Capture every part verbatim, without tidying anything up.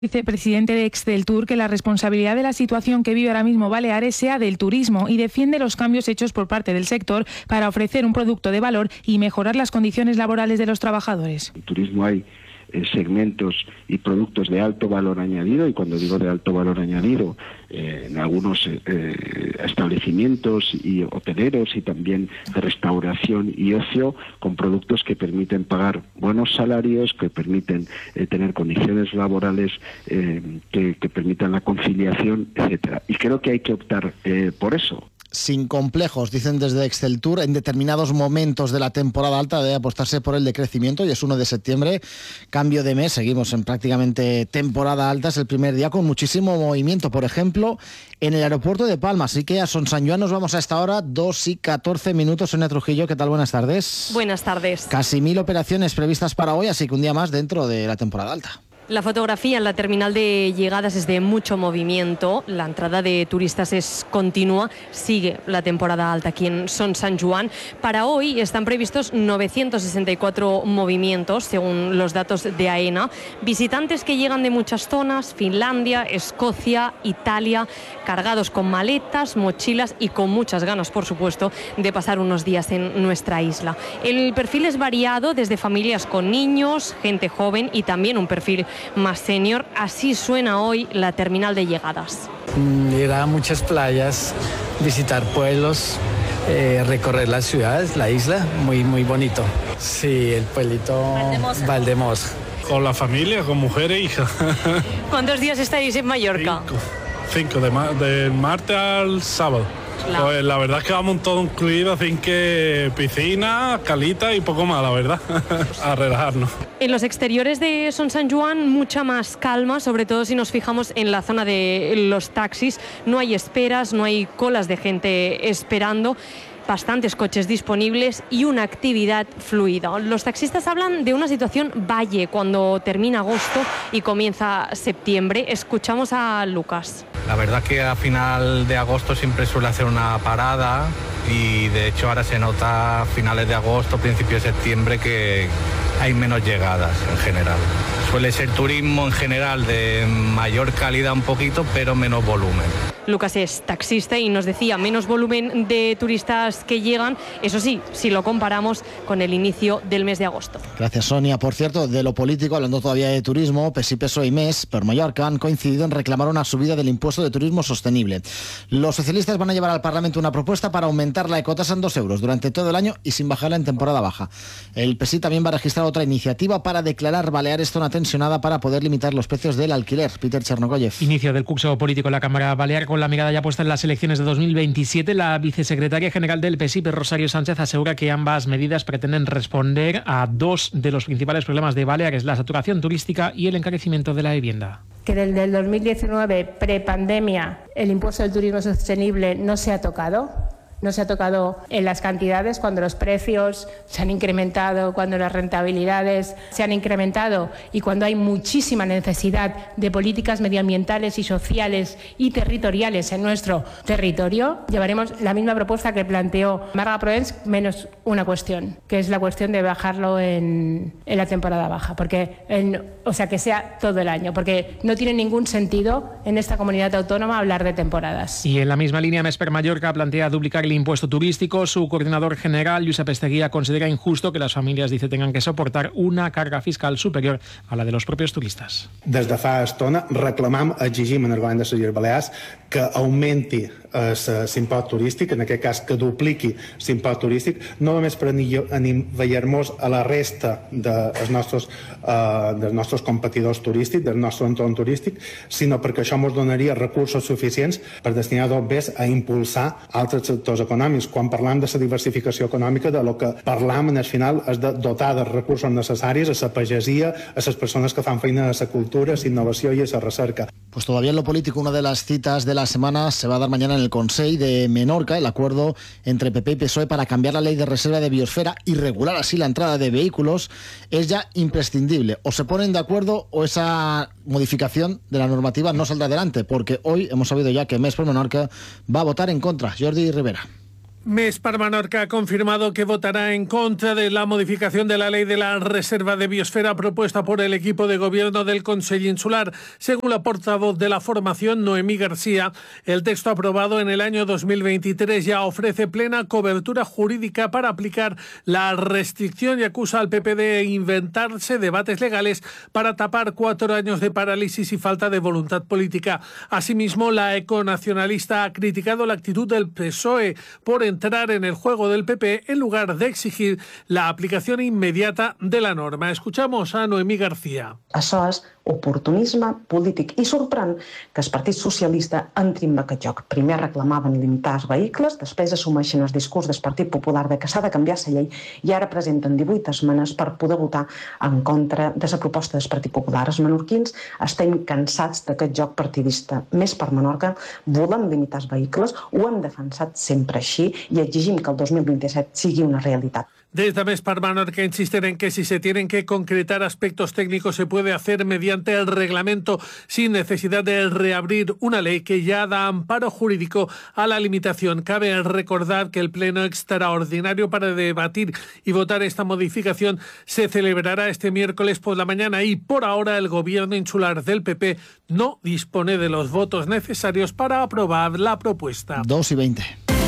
Vicepresidente de Exceltur, que la responsabilidad de la situación que vive ahora mismo Baleares sea del turismo y defiende los cambios hechos por parte del sector para ofrecer un producto de valor y mejorar las condiciones laborales de los trabajadores. En turismo hay eh, segmentos y productos de alto valor añadido, y cuando digo de alto valor añadido, eh, en algunos eh, establecimientos y hoteleros y también de restauración y ocio, con productos que permiten pagar buenos salarios, que permiten eh, tener condiciones laborales eh, que, que permitan la conciliación, etcétera. Y creo que hay que optar eh, por eso. Sin complejos, dicen desde Exceltur, en determinados momentos de la temporada alta debe apostarse por el decrecimiento, y es uno de septiembre, cambio de mes, seguimos en prácticamente temporada alta, es el primer día con muchísimo movimiento, por ejemplo, en el aeropuerto de Palma. Así que a Son Sanjuán nos vamos a esta hora, dos y catorce minutos. Sonia Trujillo, ¿qué tal? Buenas tardes. Buenas tardes. Casi mil operaciones previstas para hoy, así que un día más dentro de la temporada alta. La fotografía en la terminal de llegadas es de mucho movimiento, la entrada de turistas es continua, sigue la temporada alta aquí en Son Sanjuán. Para hoy están previstos novecientos sesenta y cuatro movimientos, según los datos de AENA. Visitantes que llegan de muchas zonas, Finlandia, Escocia, Italia, cargados con maletas, mochilas y con muchas ganas, por supuesto, de pasar unos días en nuestra isla. El perfil es variado, desde familias con niños, gente joven y también un perfil más senior. Así suena hoy la terminal de llegadas. Ir a muchas playas, visitar pueblos, eh, recorrer las ciudades, la isla, muy muy bonito. Sí, el pueblito Valdemosa. Valdemosa. Con la familia, con mujer e hija. ¿Cuántos días estáis en Mallorca? Cinco, Cinco de, ma de martes al sábado. Claro. Pues la verdad es que vamos todo incluido, así que piscina, calita y poco más, la verdad, a relajarnos. En los exteriores de Son Sanjuán, mucha más calma, sobre todo si nos fijamos en la zona de los taxis. No hay esperas, no hay colas de gente esperando, bastantes coches disponibles y una actividad fluida. Los taxistas hablan de una situación valle cuando termina agosto y comienza septiembre. Escuchamos a Lucas. La verdad que a final de agosto siempre suele hacer una parada, y de hecho ahora se nota a finales de agosto, principios de septiembre, que hay menos llegadas en general. Suele ser turismo en general de mayor calidad un poquito, pero menos volumen. Lucas es taxista y nos decía menos volumen de turistas que llegan, eso sí, si lo comparamos con el inicio del mes de agosto. Gracias, Sonia. Por cierto, de lo político, hablando todavía de turismo, P S I, P S O E y M E S per Mallorca han coincidido en reclamar una subida del impuesto de turismo sostenible. Los socialistas van a llevar al Parlamento una propuesta para aumentar la ecotasa en dos euros durante todo el año y sin bajarla en temporada baja. El P S I también va a registrar otra iniciativa para declarar Baleares zona tensionada para poder limitar los precios del alquiler. Peter Chernogoyev. Inicio del curso político en la Cámara Balear con la mirada ya puesta en las elecciones de dos mil veintisiete. La vicesecretaria general del P S I, Rosario Sánchez, asegura que ambas medidas pretenden responder a dos de los principales problemas de Baleares, la saturación turística y el encarecimiento de la vivienda. Que desde el dos mil diecinueve, prepandemia, el impuesto del turismo sostenible no se ha tocado. No se ha tocado en las cantidades cuando los precios se han incrementado, cuando las rentabilidades se han incrementado y cuando hay muchísima necesidad de políticas medioambientales y sociales y territoriales en nuestro territorio. Llevaremos la misma propuesta que planteó Marga Proens, menos una cuestión, que es la cuestión de bajarlo en, en la temporada baja, porque en, o sea, que sea todo el año, porque no tiene ningún sentido en esta comunidad autónoma hablar de temporadas. Y en la misma línea, M E S per Mallorca plantea duplicar el impuesto turístico. Su coordinador general, Josep Esteguía, considera injusto que las familias, dice, tengan que soportar una carga fiscal superior a la de los propios turistas. Des de fa estona reclamam, exigim en el govern de les Illes Balears que augmenti l'impost turístic, en aquest cas que dupliqui l'impost turístic, no només per anivellar-nos a la resta dels nostres, uh, dels nostres competidors turístics, del nostre entorn turístic, sinó perquè això ens donaria recursos suficients per destinar-los bé a impulsar altres sectors econòmics. Quan parlam de la diversificació econòmica, de lo que parlam en el final és de dotar de recursos necessaris a la pagesia, a les persones que fan feina a la cultura, a la innovació i a la recerca. Pues todavía en lo político, una de las citas de la semana se va a dar mañana en el Consell de Menorca, el acuerdo entre P P y P S O E para cambiar la ley de reserva de biosfera y regular así la entrada de vehículos es ya imprescindible. O se ponen de acuerdo o esa modificación de la normativa no saldrá adelante, porque hoy hemos sabido ya que M E S per Menorca va a votar en contra. Jordi Rivera. Més per Menorca ha confirmado que votará en contra de la modificación de la ley de la reserva de biosfera propuesta por el equipo de gobierno del Consell Insular. Según la portavoz de la formación, Noemí García, el texto aprobado en el año dos mil veintitrés ya ofrece plena cobertura jurídica para aplicar la restricción y acusa al P P de inventarse debates legales para tapar cuatro años de parálisis y falta de voluntad política. Asimismo, la econacionalista ha criticado la actitud del P S O E por entrar en el juego del P P en lugar de exigir la aplicación inmediata de la norma. Escuchamos a Noemí García. Això és oportunisme polític i sorprèn que el Partit Socialista entri en aquest joc. Primer reclamaven limitar els vehicles, després assumeixen el discurs del Partit Popular de que s'ha de canviar la llei i ara presenten divuit esmenes per poder votar en contra de la proposta del Partit Popular. Els menorquins estem cansats d'aquest joc partidista. Més per Menorca, volem limitar els vehicles, ho hem defensat sempre així i exigim que el dos mil vint-i-set sigui una realitat. Desde Més per Menorca insisten en que si se tienen que concretar aspectos técnicos se puede hacer mediante el reglamento sin necesidad de reabrir una ley que ya da amparo jurídico a la limitación. Cabe recordar que el pleno extraordinario para debatir y votar esta modificación se celebrará este miércoles por la mañana y por ahora el gobierno insular del P P no dispone de los votos necesarios para aprobar la propuesta. dos y veinte.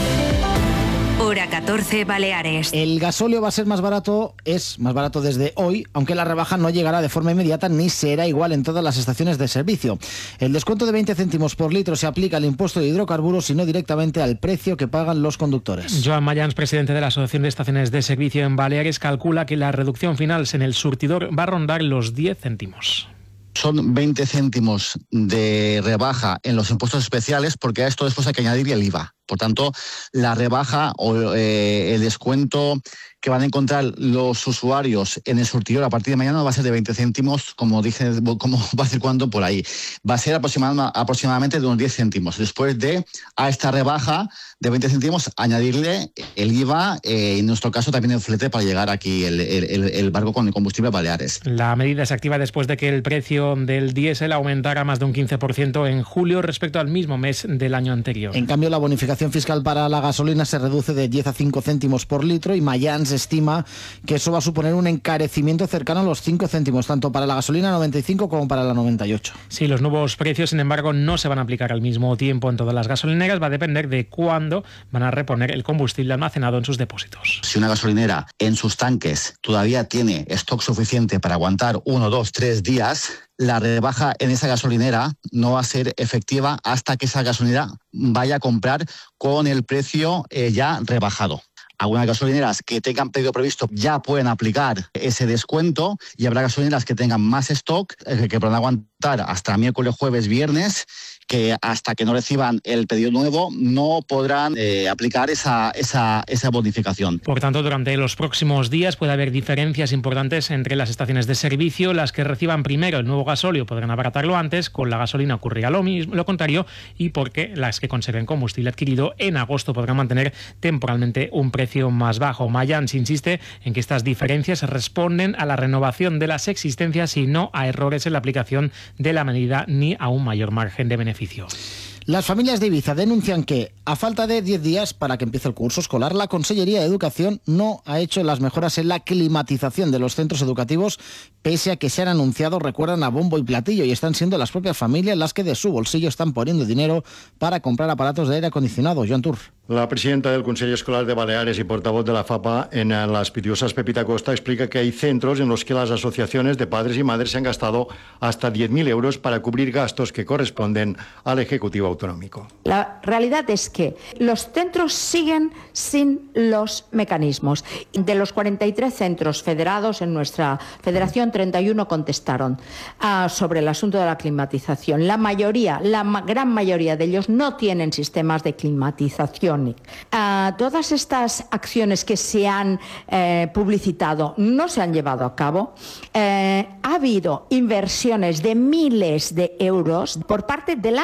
Hora catorce, Baleares. El gasóleo va a ser más barato, es más barato desde hoy, aunque la rebaja no llegará de forma inmediata ni será igual en todas las estaciones de servicio. El descuento de veinte céntimos por litro se aplica al impuesto de hidrocarburos y no directamente al precio que pagan los conductores. Joan Mayans, presidente de la Asociación de Estaciones de Servicio en Baleares, calcula que la reducción final en el surtidor va a rondar los diez céntimos. Son veinte céntimos de rebaja en los impuestos especiales, porque a esto después hay que añadir el I V A. Por tanto, la rebaja o eh, el descuento que van a encontrar los usuarios en el surtidor a partir de mañana no va a ser de veinte céntimos, como dije, como va circulando por ahí. Va a ser aproximadamente, aproximadamente de unos diez céntimos. Después de a esta rebaja de veinte céntimos, añadirle el I V A eh, y en nuestro caso también el flete para llegar aquí el, el, el barco con el combustible a Baleares. La medida se activa después de que el precio del diésel aumentara más de un quince por ciento en julio respecto al mismo mes del año anterior. En cambio, la bonificación fiscal para la gasolina se reduce de diez a cinco céntimos por litro y Mayans estima que eso va a suponer un encarecimiento cercano a los cinco céntimos, tanto para la gasolina noventa y cinco como para la noventa y ocho. Sí, los nuevos precios, sin embargo, no se van a aplicar al mismo tiempo en todas las gasolineras, va a depender de cuándo van a reponer el combustible almacenado en sus depósitos. Si una gasolinera en sus tanques todavía tiene stock suficiente para aguantar uno, dos, tres días, la rebaja en esa gasolinera no va a ser efectiva hasta que esa gasolinera vaya a comprar con el precio eh, ya rebajado. Algunas gasolineras que tengan pedido previsto ya pueden aplicar ese descuento y habrá gasolineras que tengan más stock eh, que podrán aguantar hasta miércoles, jueves, viernes, que hasta que no reciban el pedido nuevo no podrán eh, aplicar esa, esa, esa bonificación. Por tanto, durante los próximos días puede haber diferencias importantes entre las estaciones de servicio. Las que reciban primero el nuevo gasóleo podrán abaratarlo antes, con la gasolina ocurrirá lo mismo, lo contrario, y porque las que conserven combustible adquirido en agosto podrán mantener temporalmente un precio más bajo. Mayans insiste en que estas diferencias responden a la renovación de las existencias y no a errores en la aplicación de la medida ni a un mayor margen de beneficio. Las familias de Ibiza denuncian que, a falta de diez días para que empiece el curso escolar, la Consellería de Educación no ha hecho las mejoras en la climatización de los centros educativos, pese a que se han anunciado, recuerdan, a bombo y platillo, y están siendo las propias familias las que de su bolsillo están poniendo dinero para comprar aparatos de aire acondicionado. Joan Tur. La presidenta del Consejo Escolar de Baleares y portavoz de la FAPA en Las Pitiusas, Pepita Costa, explica que hay centros en los que las asociaciones de padres y madres se han gastado hasta diez mil euros para cubrir gastos que corresponden al Ejecutivo Autonómico. La realidad es que los centros siguen sin los mecanismos. De los cuarenta y tres centros federados en nuestra federación, treinta y uno contestaron uh, sobre el asunto de la climatización. La mayoría, la ma- gran mayoría de ellos no tienen sistemas de climatización. Uh, todas estas acciones que se han eh, publicitado no se han llevado a cabo. Eh, ha habido inversiones de miles de euros por parte de las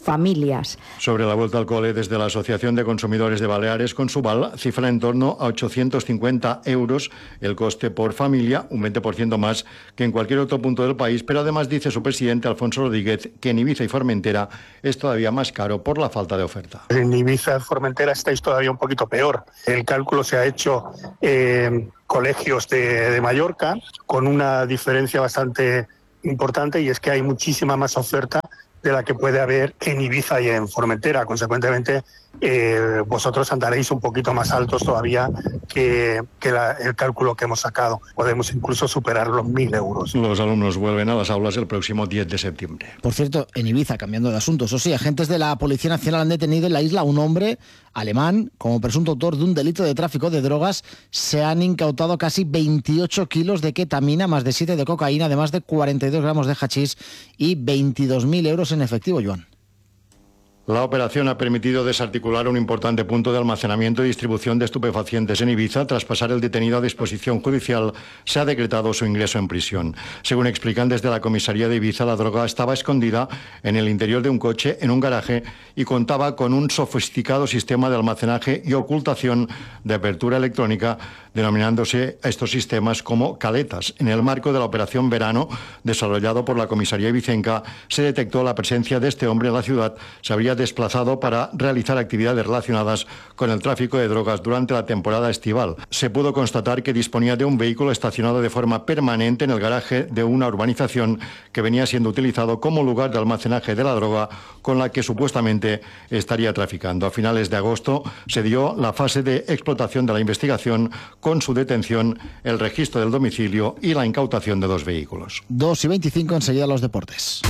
familias. Sobre la vuelta al cole, desde la Asociación de Consumidores de Baleares, Consubal, cifra en torno a ochocientos cincuenta euros el coste por familia, un veinte por ciento más que en cualquier otro punto del país, pero además dice su presidente, Alfonso Rodríguez, que en Ibiza y Formentera es todavía más caro por la falta de oferta. En Ibiza y Formentera estáis todavía un poquito peor. El cálculo se ha hecho en colegios de, de Mallorca con una diferencia bastante importante, y es que hay muchísima más oferta de la que puede haber en Ibiza y en Formentera. Consecuentemente, eh, vosotros andaréis un poquito más altos todavía que, que la, el cálculo que hemos sacado. Podemos incluso superar los mil euros. Los alumnos vuelven a las aulas el próximo diez de septiembre. Por cierto, en Ibiza, cambiando de asunto, eso sí, agentes de la Policía Nacional han detenido en la isla a un hombre alemán como presunto autor de un delito de tráfico de drogas. Se han incautado casi veintiocho kilos de ketamina, más de siete de cocaína, además de cuarenta y dos gramos de hachís y veintidós mil euros en efectivo, Joan. La operación ha permitido desarticular un importante punto de almacenamiento y distribución de estupefacientes en Ibiza. Tras pasar el detenido a disposición judicial, se ha decretado su ingreso en prisión. Según explican desde la comisaría de Ibiza, la droga estaba escondida en el interior de un coche, en un garaje, y contaba con un sofisticado sistema de almacenaje y ocultación de apertura electrónica, denominándose a estos sistemas como caletas. En el marco de la operación Verano, desarrollado por la comisaría ibicenca, se detectó la presencia de este hombre en la ciudad. Se habría desplazado para realizar actividades relacionadas con el tráfico de drogas durante la temporada estival. Se pudo constatar que disponía de un vehículo estacionado de forma permanente en el garaje de una urbanización que venía siendo utilizado como lugar de almacenaje de la droga con la que supuestamente estaría traficando. A finales de agosto se dio la fase de explotación de la investigación, con su detención, el registro del domicilio y la incautación de dos vehículos. dos y veinticinco, enseguida los deportes.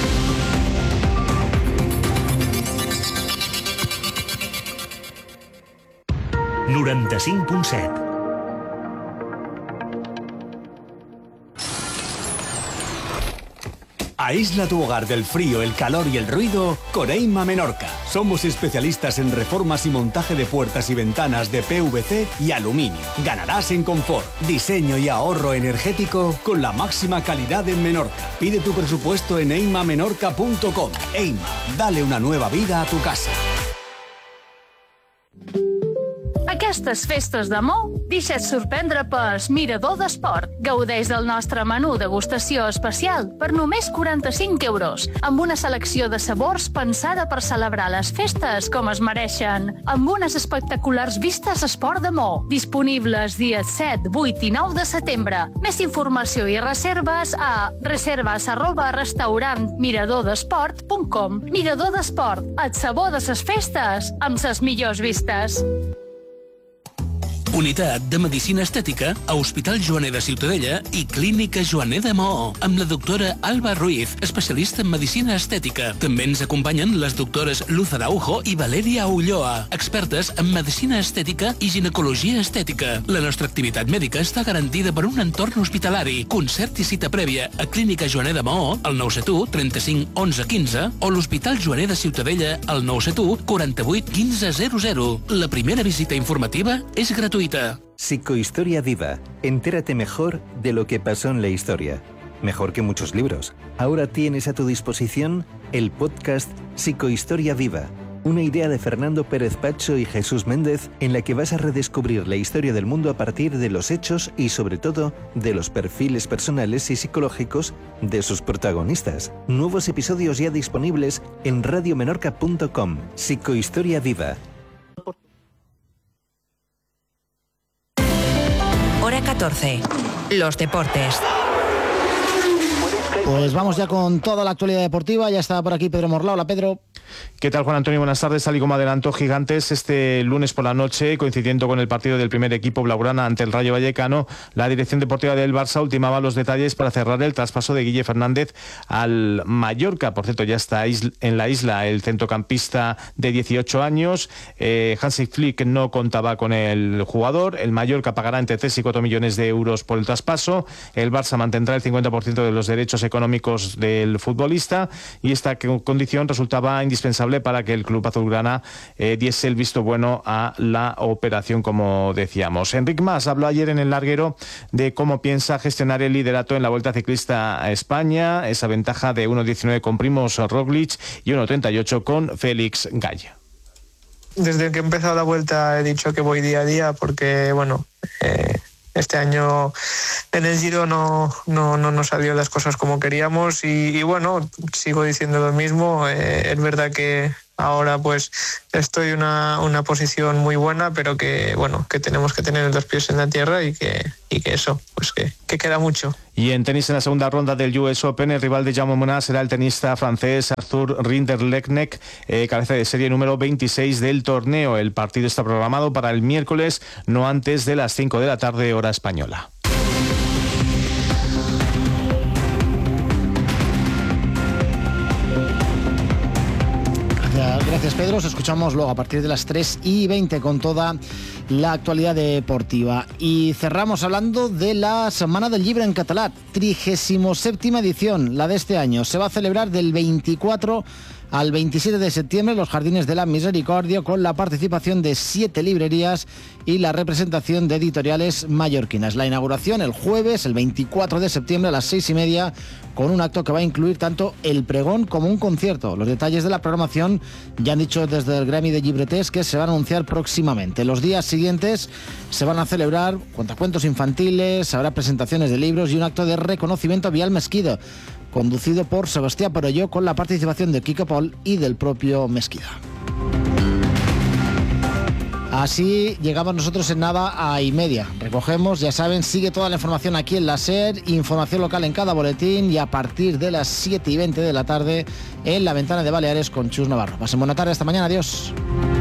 noranta-cinc punt set. Aísla tu hogar del frío, el calor y el ruido con Eima Menorca. Somos especialistas en reformas y montaje de puertas y ventanas de P V C y aluminio. Ganarás en confort, diseño y ahorro energético con la máxima calidad en Menorca. Pide tu presupuesto en eima menorca punto com. Eima, dale una nueva vida a tu casa. Aquestes festes d'amor, deixa't sorprendre pels Mirador d'Esport. Gaudeix del nostre menú degustació especial per només quaranta-cinc euros, amb una selecció de sabors pensada per celebrar les festes com es mereixen, amb unes espectaculars vistes Esport d'Amor, disponibles dies set, vuit i nou de setembre. Més informació i reserves a reserves arroba restaurant mirador d'esport punt com. Mirador d'Esport, el sabor de ses festes amb ses millors vistes. Unitat de Medicina Estètica a Hospital Joaner de Ciutadella i Clínica Joaner de Maó, amb la doctora Alba Ruiz, especialista en Medicina Estètica. També ens acompanyen les doctores Luz Araujo i Valeria Ulloa, expertes en Medicina Estètica i Ginecologia Estètica. La nostra activitat mèdica està garantida per un entorn hospitalari. Concert i cita prèvia a Clínica Joaner de Maó, al nou set u, trenta-cinc, onze, quinze, o l'Hospital Joaner de Ciutadella, al nou set u, quaranta-vuit, quinze, zero zero. La primera visita informativa és gratuïta. Psicohistoria Viva. Entérate mejor de lo que pasó en la historia. Mejor que muchos libros. Ahora tienes a tu disposición el podcast Psicohistoria Viva. Una idea de Fernando Pérez Pacho y Jesús Méndez en la que vas a redescubrir la historia del mundo a partir de los hechos y sobre todo de los perfiles personales y psicológicos de sus protagonistas. Nuevos episodios ya disponibles en radio menorca punto com. Psicohistoria Viva. Hora catorce. Los deportes. Pues vamos ya con toda la actualidad deportiva. Ya está por aquí Pedro Morla. Hola, Pedro. ¿Qué tal, Juan Antonio? Buenas tardes. Tal y como adelantó Gigantes este lunes por la noche, coincidiendo con el partido del primer equipo blaugrana ante el Rayo Vallecano, la dirección deportiva del Barça ultimaba los detalles para cerrar el traspaso de Guille Fernández al Mallorca. Por cierto, ya está en la isla el centrocampista de dieciocho años. Eh, Hansi Flick no contaba con el jugador. El Mallorca pagará entre tres y cuatro millones de euros por el traspaso. El Barça mantendrá el cincuenta por ciento de los derechos económicos económicos del futbolista, y esta condición resultaba indispensable para que el club azulgrana eh, diese el visto bueno a la operación, como decíamos. Enric Mas habló ayer en el larguero de cómo piensa gestionar el liderato en la Vuelta Ciclista a España, esa ventaja de uno diecinueve con Primož Roglič y uno treinta y ocho con Félix Galla. Desde que he empezado la Vuelta he dicho que voy día a día porque, bueno, eh, este año en el Giro no, no, no nos salió las cosas como queríamos y, y bueno, sigo diciendo lo mismo. Eh, es verdad que ahora pues estoy en una, una posición muy buena, pero que bueno, que tenemos que tener los pies en la tierra y que, y que eso, pues que, que queda mucho. Y en tenis, en la segunda ronda del U S Open, el rival de Jaume Munar será el tenista francés Arthur Rinderknecht, eh, cabeza de serie número veintiséis del torneo. El partido está programado para el miércoles, no antes de las cinco de la tarde, hora española. Gracias, Pedro. Os escuchamos luego a partir de las tres y veinte con toda la actualidad deportiva. Y cerramos hablando de la Setmana del Llibre en català, trigésimo séptima edición, la de este año. Se va a celebrar del veinticuatro al veintisiete de septiembre en los Jardines de la Misericordia, con la participación de siete librerías y la representación de editoriales mallorquinas. La inauguración el jueves, el veinticuatro de septiembre a las seis y media, con un acto que va a incluir tanto el pregón como un concierto. Los detalles de la programación ya han dicho desde el Gremi de Llibreters que se van a anunciar próximamente. Los días siguientes se van a celebrar cuentacuentos infantiles, habrá presentaciones de libros y un acto de reconocimiento a Vial Mesquida, conducido por Sebastián Perelló, con la participación de Quique Pol y del propio Mesquida. Así llegamos nosotros en nada a y media. Recogemos, ya saben, sigue toda la información aquí en la SER, información local en cada boletín, y a partir de las siete y veinte de la tarde en La Ventana de Baleares con Chus Navarro. Pasen buena tarde, hasta mañana, adiós.